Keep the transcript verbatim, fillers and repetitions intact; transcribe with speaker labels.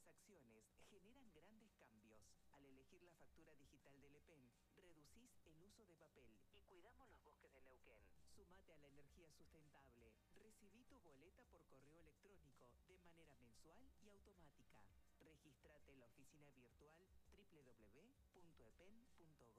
Speaker 1: pequeñas acciones generan grandes cambios. Al elegir la factura digital del E P E N, reducís el uso de papel y cuidamos los bosques de Neuquén. Sumate a la energía sustentable. Recibí tu boleta por correo electrónico de manera mensual y automática. Regístrate en la oficina virtual doble u doble u doble u punto e p e n punto